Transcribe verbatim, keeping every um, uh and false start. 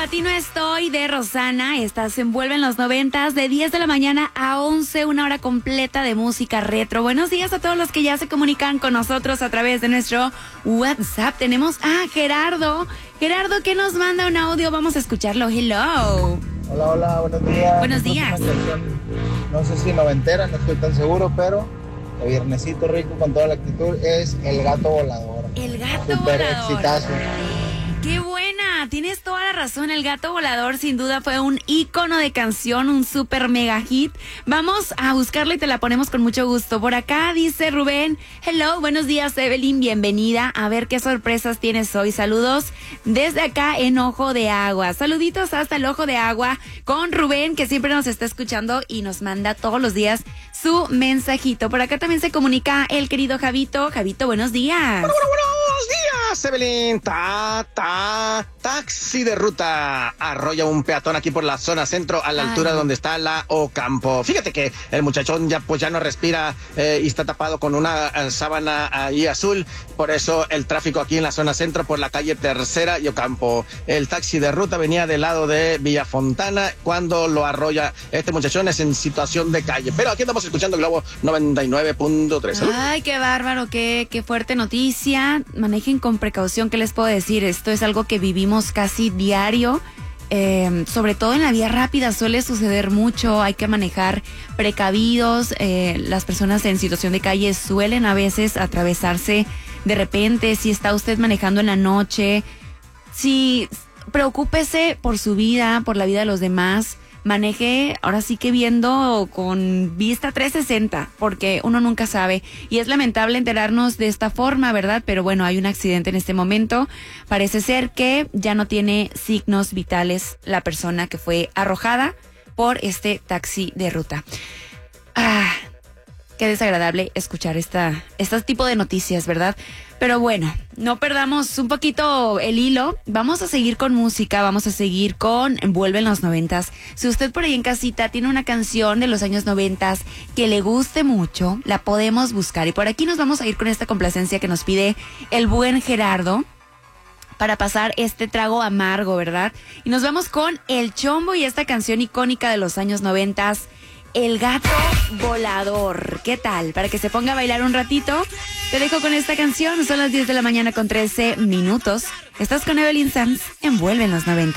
ti no estoy, de Rosana. Esta se envuelve en los noventas, de diez de la mañana a once, una hora completa de música retro. Buenos días a todos los que ya se comunican con nosotros a través de nuestro WhatsApp. Tenemos a Gerardo. Gerardo, que nos manda un audio. Vamos a escucharlo. Hello. Hola, hola, buenos días. Buenos días. No sé si noventera, no estoy tan seguro, pero el viernesito rico con toda la actitud es El Gato Volador. El Gato Super Volador. exitazo. ¡Qué buena! Tienes toda la razón. El Gato Volador sin duda fue un ícono de canción, un super mega hit. Vamos a buscarla y te la ponemos con mucho gusto. Por acá dice Rubén: hello, buenos días Evelyn, bienvenida. A ver qué sorpresas tienes hoy. Saludos desde acá en Ojo de Agua. Saluditos hasta el Ojo de Agua con Rubén, que siempre nos está escuchando y nos manda todos los días su mensajito. Por acá también se comunica el querido Javito. Javito, buenos días. Bueno, bueno, buenos días, Evelyn. Ta, ta, taxi de ruta. Arrolla un peatón aquí por la zona centro, a la Ay. altura donde está la Ocampo. Fíjate que el muchachón ya pues ya no respira eh, y está tapado con una eh, sábana ahí azul. Por eso el tráfico aquí en la zona centro por la calle Tercera y Ocampo. El taxi de ruta venía del lado de Villafontana. Cuando lo arrolla este muchachón es en situación de calle. Pero aquí estamos escuchando Globo noventa y nueve punto tres. Ay, qué bárbaro, qué, qué fuerte noticia. Manejen con precaución, ¿qué les puedo decir? Esto es algo que vivimos casi diario. Eh, sobre todo en la vía rápida suele suceder mucho, hay que manejar precavidos. Eh, las personas en situación de calle suelen a veces atravesarse de repente. Si está usted manejando en la noche, si preocúpese por su vida, por la vida de los demás. Maneje ahora sí que viendo con vista trescientos sesenta, porque uno nunca sabe. Y es lamentable enterarnos de esta forma, ¿verdad? Pero bueno, hay un accidente en este momento. Parece ser que ya no tiene signos vitales la persona que fue arrojada por este taxi de ruta. Ah, qué desagradable escuchar esta, este tipo de noticias, ¿verdad? Pero bueno, no perdamos un poquito el hilo. Vamos a seguir con música, vamos a seguir con Vuelven los noventas. Si usted por ahí en casita tiene una canción de los años noventas que le guste mucho, la podemos buscar. Y por aquí nos vamos a ir con esta complacencia que nos pide el buen Gerardo para pasar este trago amargo, ¿verdad? Y nos vamos con El Chombo y esta canción icónica de los años noventas, El Gato Volador. ¿Qué tal? Para que se ponga a bailar un ratito, te dejo con esta canción. Son las diez de la mañana con trece minutos. Estás con Evelyn Sanz, Envuelve en los noventa.